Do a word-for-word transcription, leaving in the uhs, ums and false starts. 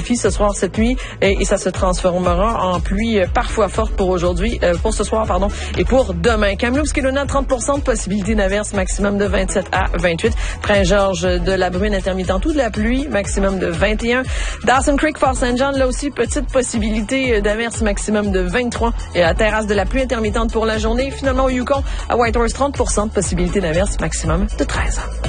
s'intensifie ce soir, cette nuit, et, et ça se transformera en pluie euh, parfois forte pour aujourd'hui, euh, pour ce soir, pardon, et pour demain. Kamloops, Kelowna, trente pour cent de possibilité d'averse, maximum de vingt-sept à vingt-huit. Prince-Georges, de la bruine intermittente ou de la pluie, maximum de vingt et un. Dawson Creek, Fort Saint John, là aussi, petite possibilité d'averse, maximum de vingt-trois. Et à la terrasse de la pluie intermittente pour la journée. Finalement, au Yukon, à Whitehorse, trente pour cent de possibilité d'averse, maximum de treize.